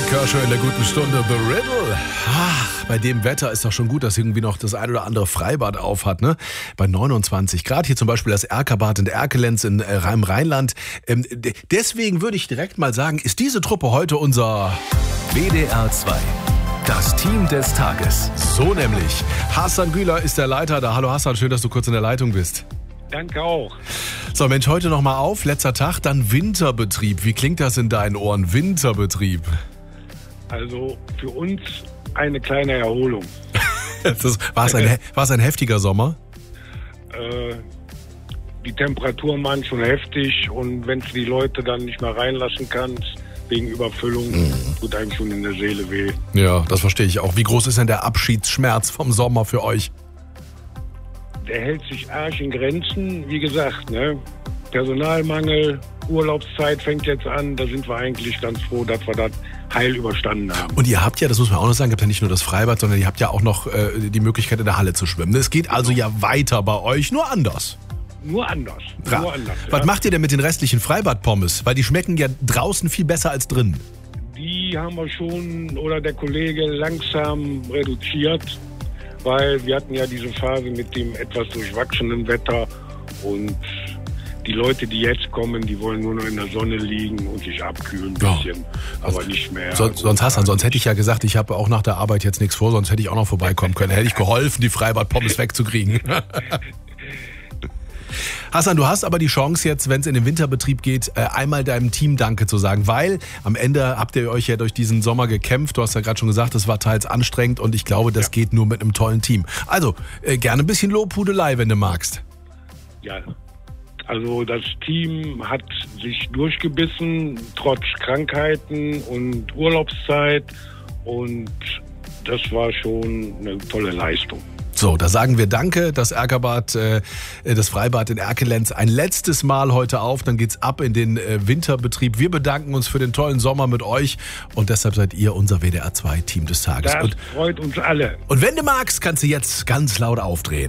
Kershaw in der guten Stunde, The Riddle. Ach, bei dem Wetter ist doch schon gut, dass irgendwie noch das ein oder andere Freibad auf hat, ne? Bei 29 Grad, hier zum Beispiel das Erkerbad in Erkelenz im Rheinland. Deswegen würde ich direkt mal sagen, ist diese Truppe heute unser WDR 2, das Team des Tages. So nämlich. Hassan Güler ist der Leiter da. Hallo Hassan, schön, dass du kurz in der Leitung bist. Danke auch. So, Mensch, heute nochmal auf, letzter Tag, dann Winterbetrieb. Wie klingt das in deinen Ohren, Winterbetrieb? Also für uns eine kleine Erholung. War es ein heftiger Sommer? Die Temperaturen waren schon heftig und wenn du die Leute dann nicht mehr reinlassen kannst, wegen Überfüllung, tut einem schon in der Seele weh. Ja, das verstehe ich auch. Wie groß ist denn der Abschiedsschmerz vom Sommer für euch? Der hält sich arg in Grenzen. Wie gesagt, ne? Personalmangel, Urlaubszeit fängt jetzt an. Da sind wir eigentlich ganz froh, dass wir das heil überstanden haben. Und ihr habt ja, das muss man auch noch sagen, ihr habt ja nicht nur das Freibad, sondern ihr habt ja auch noch die Möglichkeit, in der Halle zu schwimmen. Es geht also ja weiter bei euch, nur anders. Nur anders. Ja. Nur anders. Was macht ihr denn mit den restlichen Freibad-Pommes? Weil die schmecken ja draußen viel besser als drin. Die haben wir schon, oder der Kollege, langsam reduziert. Weil wir hatten ja diese Phase mit dem etwas durchwachsenen Wetter und die Leute, die jetzt kommen, die wollen nur noch in der Sonne liegen und sich abkühlen ein bisschen, aber nicht mehr. Sonst hätte ich ja gesagt, ich habe auch nach der Arbeit jetzt nichts vor, sonst hätte ich auch noch vorbeikommen können. Hätte ich geholfen, die Freibad-Pommes wegzukriegen. Hassan, du hast aber die Chance jetzt, wenn es in den Winterbetrieb geht, einmal deinem Team Danke zu sagen, weil am Ende habt ihr euch ja durch diesen Sommer gekämpft. Du hast ja gerade schon gesagt, es war teils anstrengend und ich glaube, das geht nur mit einem tollen Team. Also, gerne ein bisschen Lobhudelei, wenn du magst. Ja, also das Team hat sich durchgebissen, trotz Krankheiten und Urlaubszeit und das war schon eine tolle Leistung. So, da sagen wir Danke, das Erkerbad, das Freibad in Erkelenz ein letztes Mal heute auf, dann geht's ab in den Winterbetrieb. Wir bedanken uns für den tollen Sommer mit euch und deshalb seid ihr unser WDR 2 Team des Tages. Das freut uns alle. Und wenn du magst, kannst du jetzt ganz laut aufdrehen.